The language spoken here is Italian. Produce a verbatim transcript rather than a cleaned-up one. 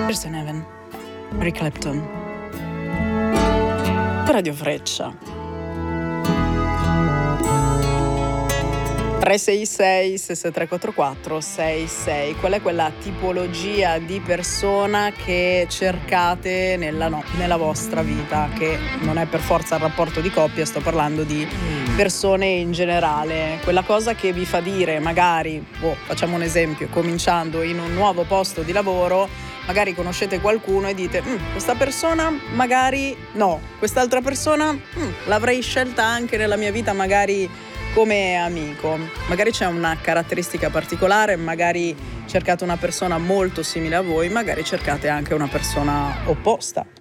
Kirsten Heaven, Eric Clapton, Radio Freccia. tre sei sei sei tre quattro quattro sei sei. Qual è quella tipologia di persona che cercate nella, no, nella vostra vita? Che non è per forza il rapporto di coppia, sto parlando di persone in generale. Quella cosa che vi fa dire, magari, boh, facciamo un esempio, cominciando in un nuovo posto di lavoro, magari conoscete qualcuno e dite mm, questa persona magari no, quest'altra persona mm, l'avrei scelta anche nella mia vita magari come amico. Magari c'è una caratteristica particolare, magari cercate una persona molto simile a voi, magari cercate anche una persona opposta.